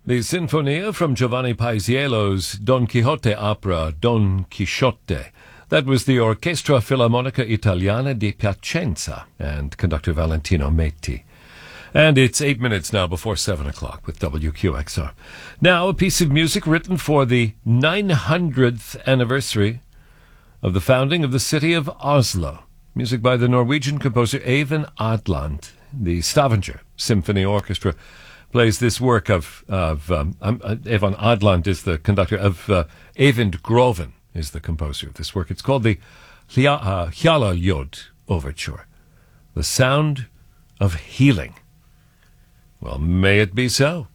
The Sinfonia from Giovanni Paisiello's Don Quixote opera Don Quixote. That was the Orchestra Filarmonica Italiana di Piacenza and conductor Valentino Metti. And it's 8 minutes now before 7 o'clock with WQXR. Now, a piece of music written for the 900th anniversary of the founding of the city of Oslo. Music by the Norwegian composer Eyvind Adland. The Stavanger Symphony Orchestra plays this work of Eyvind Adland is the conductor of Eyvind Groven is the composer of this work. It's called the Hjalajod Overture, the sound of healing. Well, may it be so.